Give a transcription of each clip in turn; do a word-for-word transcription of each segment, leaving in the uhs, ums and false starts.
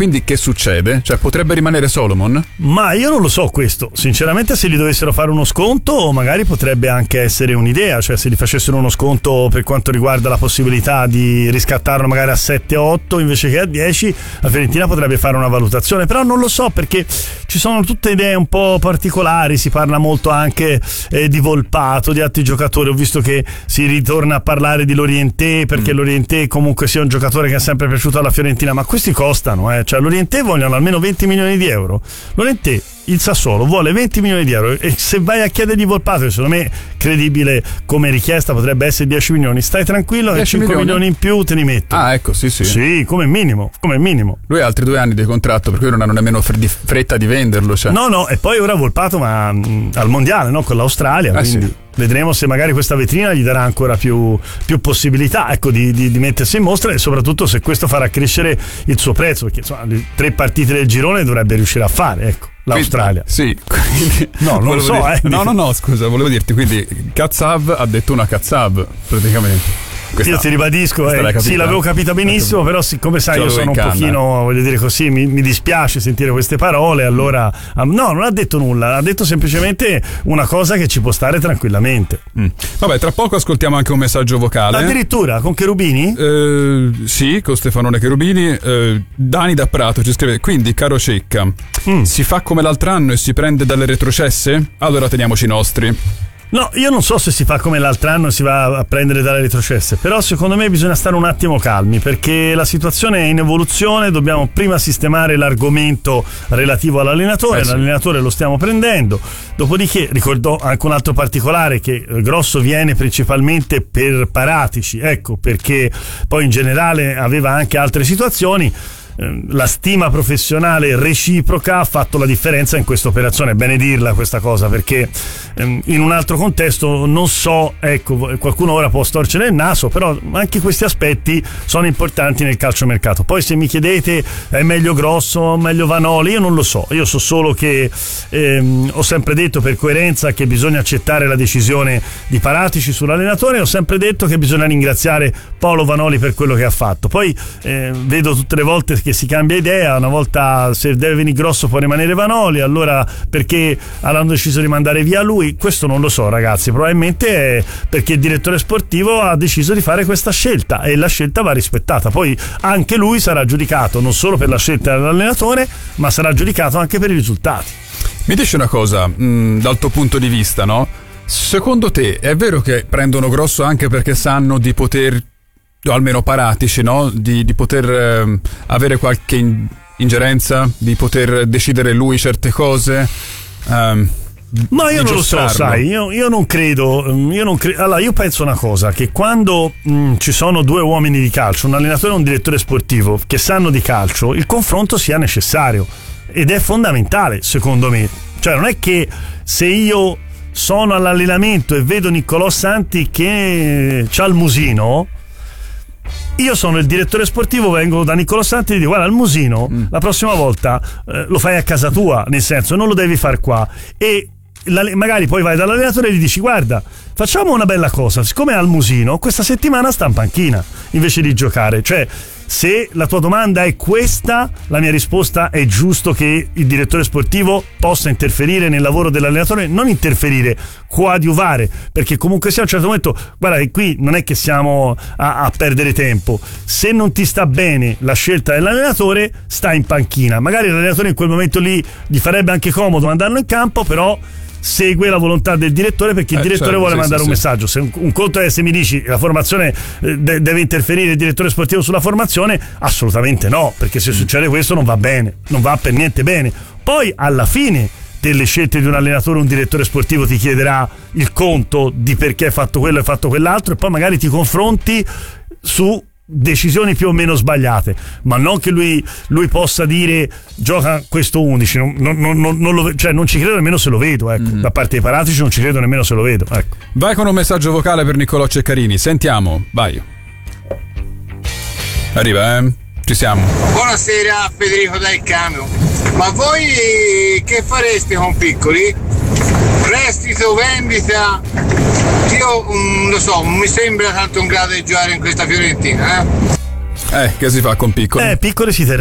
quindi che succede? Cioè potrebbe rimanere Solomon? Ma io non lo so questo, sinceramente. Se gli dovessero fare uno sconto magari potrebbe anche essere un'idea, cioè se gli facessero uno sconto per quanto riguarda la possibilità di riscattarlo magari a sette otto invece che a dieci, la Fiorentina potrebbe fare una valutazione, però non lo so perché ci sono tutte idee un po' particolari, si parla molto anche eh, di Volpato, di altri giocatori, ho visto che si ritorna a parlare di Lorientè perché mm. Lorientè comunque sia un giocatore che è sempre piaciuto alla Fiorentina, ma questi costano, eh. Cioè Lorientè vogliono almeno venti milioni di euro. Lorientè, il Sassuolo vuole venti milioni di euro e se vai a chiedergli Volpato, che secondo me credibile come richiesta potrebbe essere dieci milioni, stai tranquillo che cinque milioni? milioni in più te li metto. Ah, ecco, sì sì sì, come minimo, come minimo. Lui ha altri due anni di contratto, per cui non hanno nemmeno fretta di venderlo, cioè. no no e poi ora Volpato ma mh, al mondiale, no, con l'Australia, eh, quindi sì. Vedremo se magari questa vetrina gli darà ancora più, più possibilità, ecco, di, di, di mettersi in mostra, e soprattutto se questo farà crescere il suo prezzo, perché insomma le tre partite del girone dovrebbe riuscire a fare, ecco, l'Australia. Quindi, sì, quindi, no, non lo so, dire, eh. No, no, no, scusa, volevo dirti, quindi Kazav ha detto una Kazav, praticamente. Questa, io ti ribadisco, eh, sì, l'avevo capita benissimo, però siccome sai io sono un pochino, voglio dire così, mi, mi dispiace sentire queste parole, allora no, non ha detto nulla, ha detto semplicemente una cosa che ci può stare tranquillamente. Mm. Vabbè, tra poco ascoltiamo anche un messaggio vocale. Addirittura con Cherubini? Eh, sì, con Stefanone Cherubini. eh, Dani da Prato ci scrive: quindi caro Cecca, mm. si fa come l'altro anno e si prende dalle retrocesse? Allora teniamoci i nostri. No, io non so se si fa come l'altro anno e si va a prendere dalle retrocesse, però secondo me bisogna stare un attimo calmi perché la situazione è in evoluzione, dobbiamo prima sistemare l'argomento relativo all'allenatore, eh sì. L'allenatore lo stiamo prendendo, dopodiché ricordo anche un altro particolare che Grosso viene principalmente per Paratici, ecco, perché poi in generale aveva anche altre situazioni. La stima professionale reciproca ha fatto la differenza in questa operazione, è bene dirla questa cosa, perché in un altro contesto non so, ecco, qualcuno ora può storcere il naso, però anche questi aspetti sono importanti nel calciomercato. Poi se mi chiedete è meglio Grosso, meglio Vanoli, io non lo so, io so solo che ehm, ho sempre detto per coerenza che bisogna accettare la decisione di Paratici sull'allenatore, ho sempre detto che bisogna ringraziare Paolo Vanoli per quello che ha fatto. Poi eh, vedo tutte le volte che si cambia idea, una volta se deve venire Grosso può rimanere Vanoli, allora perché hanno deciso di mandare via lui? Questo non lo so, ragazzi, probabilmente è perché il direttore sportivo ha deciso di fare questa scelta e la scelta va rispettata. Poi anche lui sarà giudicato non solo per la scelta dell'allenatore, ma sarà giudicato anche per i risultati. Mi dici una cosa, mh, dal tuo punto di vista, no? Secondo te è vero che prendono Grosso anche perché sanno di poter, o almeno Paratici, no? Di, di poter eh, avere qualche in, ingerenza, di poter decidere lui certe cose? Um, Ma io non lo so, sai, io, io non credo, io non credo. Allora, io penso una cosa, che quando mh, ci sono due uomini di calcio, un allenatore e un direttore sportivo, che sanno di calcio, il confronto sia necessario ed è fondamentale, secondo me. Cioè, non è che se io sono all'allenamento e vedo Niccolò Santi che c'ha il musino, io sono il direttore sportivo, vengo da Niccolò Santi e gli dico: guarda, il musino mm. la prossima volta eh, lo fai a casa tua, nel senso non lo devi far qua, e la, magari poi vai dall'allenatore e gli dici: guarda, facciamo una bella cosa, siccome ha il musino questa settimana sta in panchina invece di giocare. Cioè, se la tua domanda è questa, la mia risposta è: giusto che il direttore sportivo possa interferire nel lavoro dell'allenatore, non interferire, coadiuvare, perché comunque sia a un certo momento, guarda che qui non è che siamo a, a perdere tempo, se non ti sta bene la scelta dell'allenatore stai in panchina, magari l'allenatore in quel momento lì gli farebbe anche comodo mandarlo in campo, però segue la volontà del direttore, perché il eh, direttore certo, vuole sì, mandare sì, un sì. messaggio. Se un, un conto è se mi dici la formazione eh, de- deve interferire il direttore sportivo sulla formazione, assolutamente no, perché se succede questo non va bene, non va per niente bene. Poi alla fine delle scelte di un allenatore un direttore sportivo ti chiederà il conto di perché hai fatto quello e fatto quell'altro, e poi magari ti confronti su decisioni più o meno sbagliate, ma non che lui, lui possa dire gioca questo undici, non, non, non, non, lo, cioè non ci credo nemmeno se lo vedo, ecco. Mm-hmm. Da parte dei Paratici non ci credo nemmeno se lo vedo, ecco. Vai con un messaggio vocale per Niccolò Ceccarini, sentiamo, vai. Arriva, eh? Ci siamo. Buonasera, Federico da Il Cambio. Ma voi che fareste con Piccoli? Prestito, vendita? Io non lo so, non mi sembra tanto in grado di giocare in questa Fiorentina, eh? Eh, che si fa con Piccoli? Eh, Piccoli si terrà.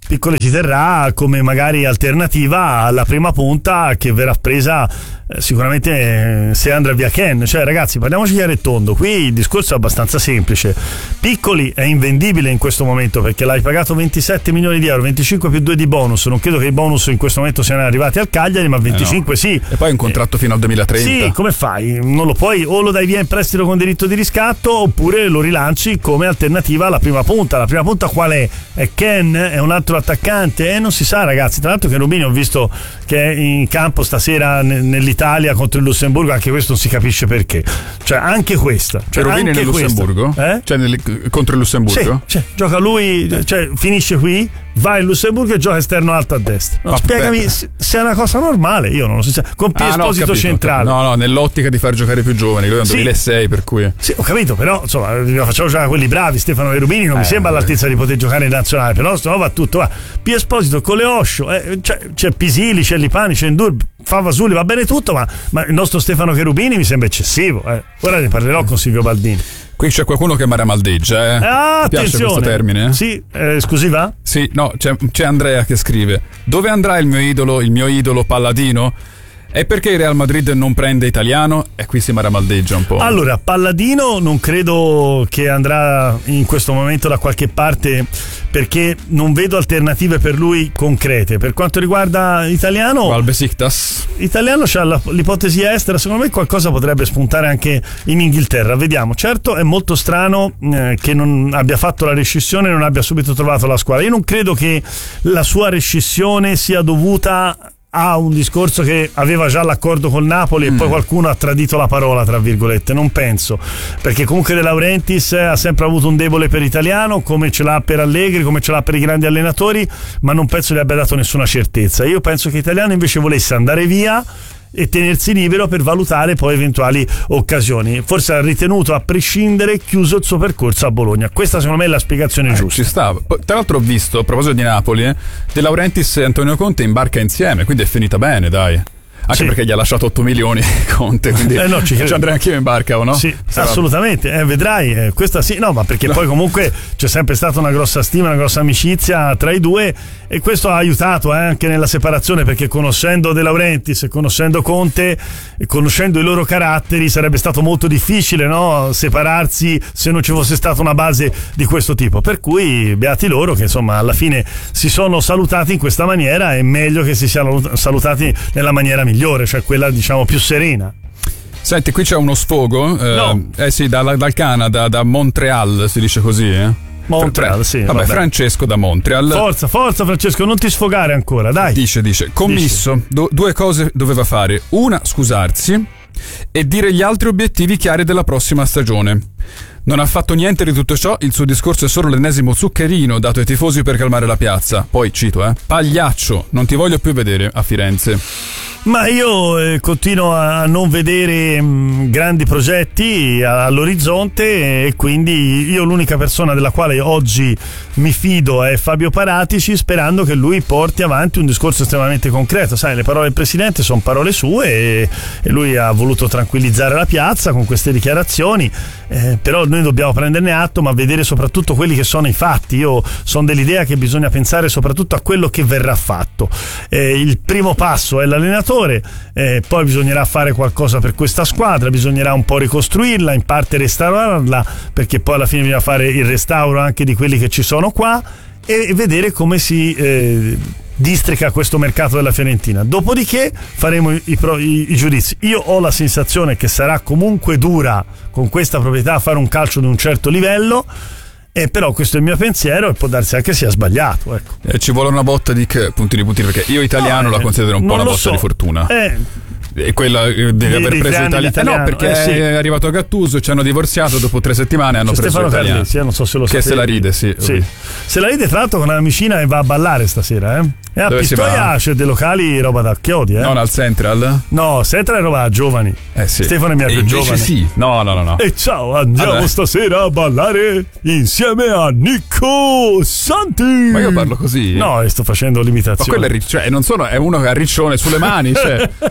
Piccoli si terrà come magari alternativa alla prima punta che verrà presa eh, sicuramente eh, se andrà via Ken. Cioè ragazzi, parliamoci chiaro e tondo, qui il discorso è abbastanza semplice. Piccoli è invendibile in questo momento perché l'hai pagato ventisette milioni di euro, venticinque più due di bonus, non credo che i bonus in questo momento siano arrivati al Cagliari, ma venticinque eh no. sì. E poi un contratto eh, fino al duemilatrenta. Sì, come fai? Non lo puoi, o lo dai via in prestito con diritto di riscatto oppure lo rilanci come alternativa alla prima punta. La prima punta qual è? È Ken? È un altro attaccante? Eh, non si sa ragazzi. Tra l'altro Cherubini ho visto che è in campo stasera nell'Italia contro il Lussemburgo, anche questo non si capisce perché. Cioè anche questa. Cioè, Cherubini nel Lussemburgo? Eh? Cioè nel, contro il Lussemburgo? Sì, cioè, gioca lui, cioè finisce qui, va in Lussemburgo e gioca esterno alto a destra. No, spiegami se è una cosa normale, io non lo so. Con P. Ah, Esposito no, centrale. No, no, nell'ottica di far giocare più giovani, lui è un sì. duemilasei, per cui. Sì, ho capito, però insomma, facciamo giocare quelli bravi, Stefano Cherubini non eh, mi sembra all'altezza di poter giocare in nazionale, però no, va tutto, va. P. Esposito con le Osho, eh, c'è, c'è Pisili, c'è Lipani, c'è Endur, Favasuli, va bene tutto, ma, ma il nostro Stefano Cherubini mi sembra eccessivo, eh. Ora ne parlerò con Silvio Baldini. Qui c'è qualcuno che maramaldeggia, eh? Ah, ti piace questo termine? Eh? Sì, eh, scusi va? Sì, no, c'è, c'è Andrea che scrive: dove andrà il mio idolo, il mio idolo Palladino? E perché il Real Madrid non prende Italiano? E qui si maramaldeggia un po'. Allora, Palladino non credo che andrà in questo momento da qualche parte perché non vedo alternative per lui concrete. Per quanto riguarda Italiano, Al Besiktas. Italiano c'ha la, l'ipotesi estera, secondo me qualcosa potrebbe spuntare anche in Inghilterra. Vediamo. Certo è molto strano eh, che non abbia fatto la rescissione e non abbia subito trovato la squadra. Io non credo che la sua rescissione sia dovuta ha un discorso che aveva già l'accordo col Napoli mm. e poi qualcuno ha tradito la parola, tra virgolette. Non penso, perché comunque De Laurentiis ha sempre avuto un debole per Italiano, come ce l'ha per Allegri, come ce l'ha per i grandi allenatori, ma non penso gli abbia dato nessuna certezza. Io penso che Italiano invece volesse andare via e tenersi libero per valutare poi eventuali occasioni. Forse ha ritenuto, a prescindere, chiuso il suo percorso a Bologna. Questa secondo me è la spiegazione eh, giusta. Ci sta. Tra l'altro ho visto, a proposito di Napoli, eh, De Laurentiis e Antonio Conte in barca insieme, quindi è finita bene, dai. Anche sì. perché gli ha lasciato otto milioni Conte, quindi eh no, ci, ci andrei anch'io in barca, o no? Sì, sarà... assolutamente, eh, vedrai, eh, questa sì, no, ma perché no. poi comunque c'è sempre stata una grossa stima, una grossa amicizia tra i due e questo ha aiutato eh, anche nella separazione, perché conoscendo De Laurentiis e conoscendo Conte e conoscendo i loro caratteri sarebbe stato molto difficile, no, separarsi se non ci fosse stata una base di questo tipo, per cui beati loro che insomma alla fine si sono salutati in questa maniera. È meglio che si siano salutati nella maniera migliore, cioè quella diciamo più serena. Senti, qui c'è uno sfogo eh, no. eh sì, dal, dal Canada, da Montreal si dice così, eh? Montreal, sì. Vabbè, vabbè, Francesco da Montreal. Forza, forza Francesco, non ti sfogare ancora, dai. Dice, dice, commisso, do, due cose doveva fare. Una, scusarsi e dire gli altri obiettivi chiari della prossima stagione. Non ha fatto niente di tutto ciò, il suo discorso è solo l'ennesimo zuccherino dato ai tifosi per calmare la piazza. Poi cito, eh, pagliaccio, non ti voglio più vedere a Firenze. Ma io eh, continuo a non vedere mh, grandi progetti all'orizzonte e quindi io l'unica persona della quale oggi mi fido è Fabio Paratici, sperando che lui porti avanti un discorso estremamente concreto. Sai, le parole del presidente sono parole sue e, e lui ha voluto tranquillizzare la piazza con queste dichiarazioni, eh, però noi dobbiamo prenderne atto, ma vedere soprattutto quelli che sono i fatti. Io sono dell'idea che bisogna pensare soprattutto a quello che verrà fatto. Eh, il primo passo è l'allenatore, eh, poi bisognerà fare qualcosa per questa squadra, bisognerà un po' ricostruirla, in parte restaurarla, perché poi alla fine bisogna fare il restauro anche di quelli che ci sono qua e vedere come si eh, districa questo mercato della Fiorentina. Dopodiché faremo i, i, i giudizi. Io ho la sensazione che sarà comunque dura con questa proprietà fare un calcio di un certo livello. Eh, però questo è il mio pensiero e può darsi anche sia sbagliato, ecco. Eh, ci vuole una botta di che puntini puntini, perché io italiano no, la considero un po' una botta so. di fortuna. Eh e quella di, di aver preso Italia. Eh no, perché eh, sì. è arrivato a Gattuso, ci hanno divorziato dopo tre settimane e hanno C'è preso Stefano Italiano. Carlesi, eh, non so se lo che sapete. se la ride, sì, sì. Se la ride tra l'altro con una vicina e va a ballare stasera, eh. E a Dove Pistoia c'è dei locali roba da chiodi, eh. Non al Central? No, Central è roba da giovani. Eh sì. Stefano è mia più giovane. Sì. No, no, no, no. E ciao, andiamo allora. stasera a ballare insieme a Nico Santi. Ma io parlo così? No, sto facendo l'imitazione. Ma quello è, cioè, non sono, è uno che ha riccione sulle mani, cioè.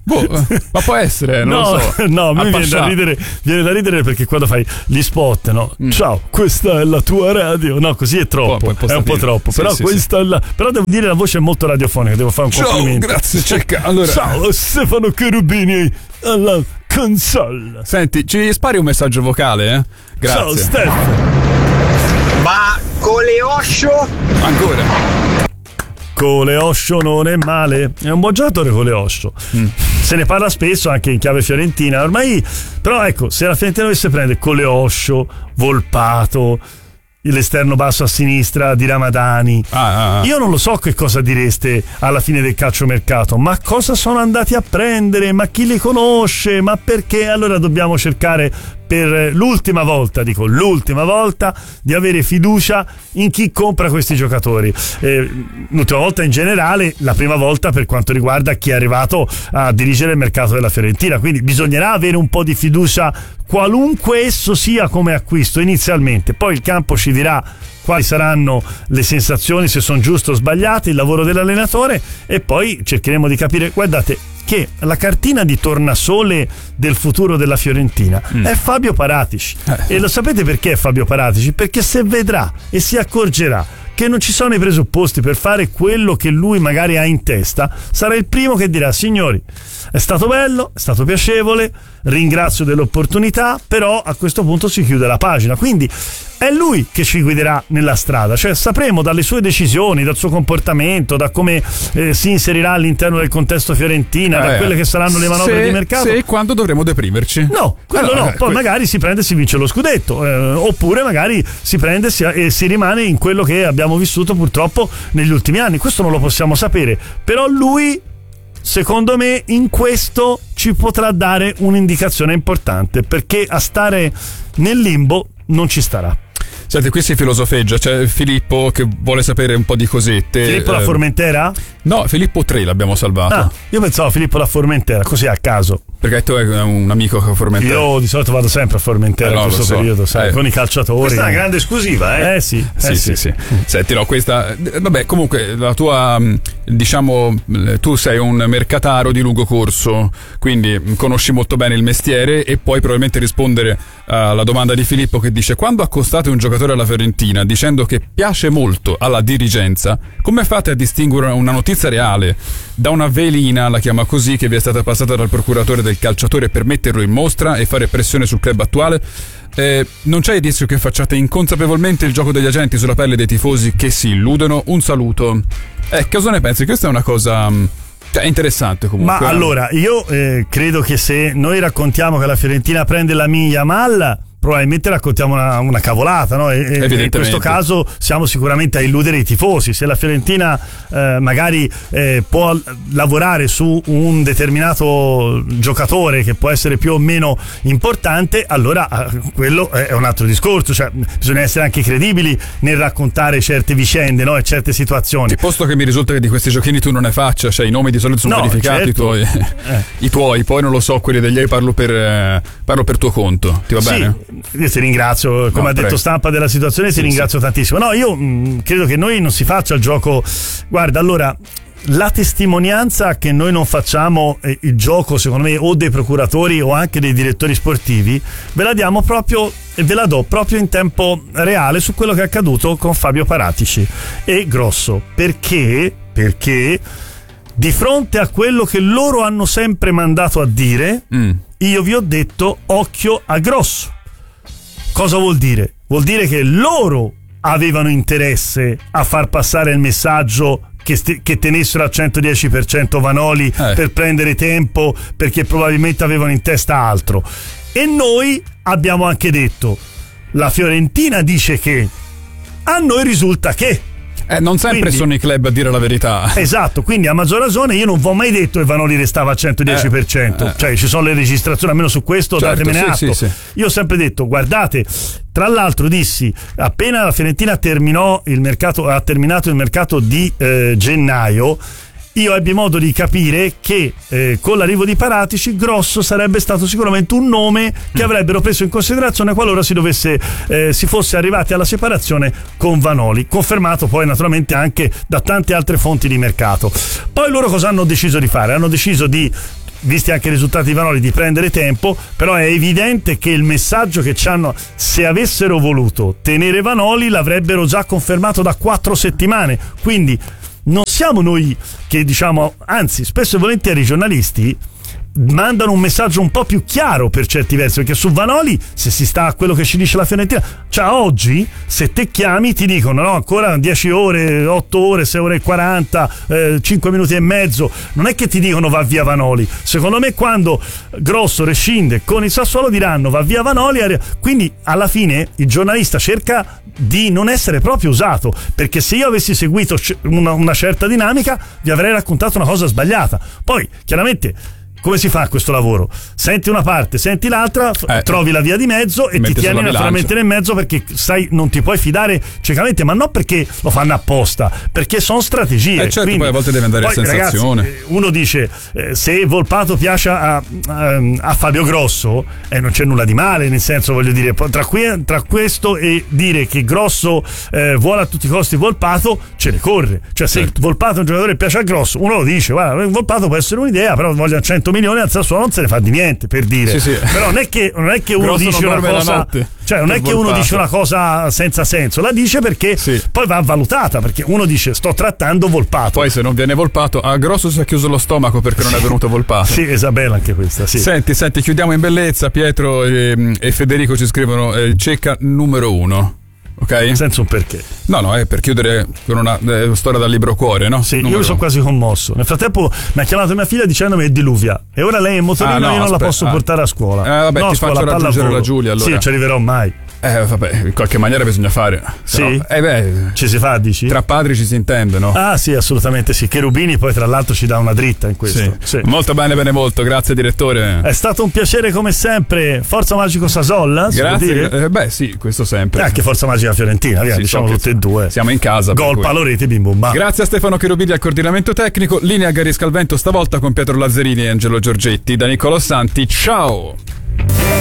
Boh, ma può essere, non no, lo so. No, mi viene da ridere, viene da ridere perché quando fai gli spot, no? Mm. Ciao, questa è la tua radio. No, così è troppo, è un po' troppo. Sì, però sì, questa sì. È la... Però devo dire la voce è molto radiofonica, devo fare un Ciao, complimento. Grazie, Cecca. Allora... Ciao, Stefano Cherubini alla console. Senti, ci spari un messaggio vocale, eh? Grazie. Ciao, Stefano. Ma con le oscio? Ancora. Coleoscio non è male, è un buon giocatore Coleoscio. Mm. Se ne parla spesso anche in chiave fiorentina ormai, però ecco, se la Fiorentina dovesse prendere Coleoscio, Volpato, l'esterno basso a sinistra di Ramadani, ah, ah, io non lo so che cosa direste alla fine del calciomercato, ma cosa sono andati a prendere, ma chi li conosce, ma perché? Allora dobbiamo cercare per l'ultima volta, dico l'ultima volta, di avere fiducia in chi compra questi giocatori. Eh, l'ultima volta in generale, la prima volta per quanto riguarda chi è arrivato a dirigere il mercato della Fiorentina, quindi bisognerà avere un po' di fiducia qualunque esso sia come acquisto inizialmente, poi il campo ci dirà quali saranno le sensazioni, se sono giuste o sbagliate, il lavoro dell'allenatore, e poi cercheremo di capire. Guardate che la cartina di tornasole del futuro della Fiorentina mm. è Fabio Paratici, eh. e lo sapete perché è Fabio Paratici? Perché se vedrà e si accorgerà che non ci sono i presupposti per fare quello che lui magari ha in testa, sarà il primo che dirà: signori, è stato bello, è stato piacevole, ringrazio dell'opportunità, però a questo punto si chiude la pagina. Quindi è lui che ci guiderà nella strada, cioè sapremo dalle sue decisioni, dal suo comportamento, da come eh, si inserirà all'interno del contesto fiorentina, eh, da quelle che saranno le manovre se, di mercato. Se e quando dovremo deprimerci? No, quello allora, no, poi que- magari si prende e si vince lo scudetto, eh, oppure magari si prende e si, e si rimane in quello che abbiamo vissuto purtroppo negli ultimi anni. Questo non lo possiamo sapere, però lui, secondo me, in questo ci potrà dare un'indicazione importante, perché a stare nel limbo non ci starà. Senti, qui si filosofeggia, c'è Filippo che vuole sapere un po' di cosette. Filippo eh, la Formentera? No, Filippo tre l'abbiamo salvato. Ah, io pensavo Filippo la Formentera, così a caso. Perché tu hai un amico che a Formentera. Io di solito vado sempre a Formentera eh no, in questo so. periodo, sai, eh. con i calciatori. Questa è una grande esclusiva, eh? Eh sì, sì, eh sì, sì. sì. Senti, no, questa. Vabbè, comunque la tua, diciamo, tu sei un mercataro di lungo corso, quindi conosci molto bene il mestiere e puoi probabilmente rispondere alla domanda di Filippo che dice: quando accostate un giocatore alla Fiorentina dicendo che piace molto alla dirigenza, come fate a distinguere una notizia reale da una velina, la chiama così, che vi è stata passata dal procuratore del calciatore per metterlo in mostra e fare pressione sul club attuale? Eh, non c'è il rischio che facciate inconsapevolmente il gioco degli agenti sulla pelle dei tifosi che si illudono? Un saluto. Eh, cosa ne pensi? Questa è una cosa... Cioè, è interessante comunque. Ma allora, io eh, credo che se noi raccontiamo che la Fiorentina prende la Miglia Mal, probabilmente raccontiamo una, una cavolata, no? E, e in questo caso siamo sicuramente a illudere i tifosi. Se la Fiorentina eh, magari eh, può lavorare su un determinato giocatore che può essere più o meno importante, allora eh, quello è un altro discorso, cioè bisogna essere anche credibili nel raccontare certe vicende, no? E certe situazioni. Posto che mi risulta che di questi giochini tu non ne faccia, cioè i nomi di solito sono no, verificati, certo. i, tuoi, eh. i tuoi, poi non lo so, quelli degli altri parlo per, eh, parlo per tuo conto, ti va sì. bene? Io ti ringrazio, come no, ha prego. detto Stampa della situazione, ti sì, ringrazio sì. tantissimo. No, io mh, credo che noi non si faccia il gioco. Guarda, allora, la testimonianza che noi non facciamo eh, il gioco, secondo me, o dei procuratori o anche dei direttori sportivi, ve la diamo proprio e ve la do proprio in tempo reale su quello che è accaduto con Fabio Paratici e Grosso. Perché? Perché di fronte a quello che loro hanno sempre mandato a dire, mm. io vi ho detto occhio a Grosso. Cosa vuol dire? Vuol dire che loro avevano interesse a far passare il messaggio che, st- che tenessero al centodieci per cento Vanoli eh. per prendere tempo, perché probabilmente avevano in testa altro. E noi abbiamo anche detto: la Fiorentina dice che, a noi risulta che. Eh, non sempre quindi, sono i club a dire la verità. Esatto, quindi a maggior ragione io non vi ho mai detto che Vanoli restava al centodieci per cento, eh, eh. cioè ci sono le registrazioni, almeno su questo certo, datemene sì, atto. Sì, sì. Io ho sempre detto, guardate, tra l'altro dissi, appena la Fiorentina terminò il mercato, ha terminato il mercato di eh, gennaio, io ebbi modo di capire che eh, con l'arrivo di Paratici Grosso sarebbe stato sicuramente un nome che avrebbero preso in considerazione qualora si dovesse eh, si fosse arrivati alla separazione con Vanoli, confermato poi naturalmente anche da tante altre fonti di mercato. Poi loro cosa hanno deciso di fare? Hanno deciso di visti anche i risultati di Vanoli, di prendere tempo, però è evidente che il messaggio che ci hanno, se avessero voluto tenere Vanoli l'avrebbero già confermato da quattro settimane, quindi non siamo noi che diciamo, anzi spesso e volentieri i giornalisti mandano un messaggio un po' più chiaro per certi versi, perché su Vanoli, se si sta a quello che ci dice la Fiorentina, cioè oggi se te chiami ti dicono no, ancora dieci ore, otto ore, sei ore e quaranta, eh, cinque minuti e mezzo, non è che ti dicono va via Vanoli. Secondo me quando Grosso rescinde con il Sassuolo diranno va via Vanoli, quindi alla fine il giornalista cerca di non essere proprio usato, perché se io avessi seguito una, una certa dinamica vi avrei raccontato una cosa sbagliata. Poi chiaramente come si fa questo lavoro? Senti una parte, senti l'altra, eh, trovi la via di mezzo e ti tieni naturalmente nel mezzo, perché sai, non ti puoi fidare ciecamente, ma non perché lo fanno apposta, perché sono strategie. Eh certo, quindi, poi a volte deve andare a sensazione. Ragazzi, uno dice eh, se Volpato piace a, a, a Fabio Grosso, eh, non c'è nulla di male, nel senso, voglio dire, tra, qui, tra questo e dire che Grosso eh, vuole a tutti i costi Volpato, ce ne corre. Cioè se certo. Volpato è un giocatore che piace a Grosso, uno lo dice, guarda, Volpato può essere un'idea, però voglio cento milioni al Sassuolo, non se ne fa di niente, per dire. Sì, sì. Però non è che non è che uno dice una cosa, cioè non è che uno dice una cosa senza senso, la dice perché sì. poi va valutata, perché uno dice sto trattando Volpato. Poi se non viene Volpato, a Grosso si è chiuso lo stomaco perché non è venuto Volpato. Sì, Isabella anche questa, sì. Senti, senti, chiudiamo in bellezza. Pietro e, e Federico ci scrivono eh, cecca numero uno. Ok? Senza un perché. No, no, è per chiudere con una eh, storia dal libro cuore, no? Sì, Numero. Io mi sono quasi commosso. Nel frattempo mi ha chiamato mia figlia dicendomi che diluvia e ora lei è in motorino e ah, no, io non aspetta, la posso ah. portare a scuola. Eh, vabbè, no, ti scuola, faccio raggiungere la Giulia allora. Sì, non ci arriverò mai. Eh, vabbè, in qualche maniera bisogna fare. Sì? No, eh beh, ci si fa, dici? Tra padri ci si intende, no? Ah, sì, assolutamente sì. Cherubini poi tra l'altro ci dà una dritta in questo. Sì. Sì. Molto bene, bene, molto. Grazie, direttore. È stato un piacere come sempre. Forza Magico Sasol. Grazie. Eh, beh, sì, questo sempre. E anche Forza Magica Fiorentina, via, sì, diciamo so tutte e due. Siamo in casa. Gol, palo, rete, bim bum bam. Grazie a Stefano Cherubini al coordinamento tecnico. Linea Garisca al vento stavolta con Pietro Lazzarini e Angelo Giorgetti. Da Nicolò Santi. Ciao.